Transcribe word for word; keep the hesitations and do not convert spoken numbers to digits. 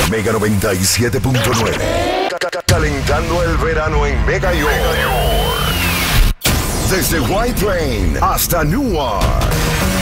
Mega noventa y siete punto nueve. Calentando el verano en Mega York. Desde White Plain hasta Newark.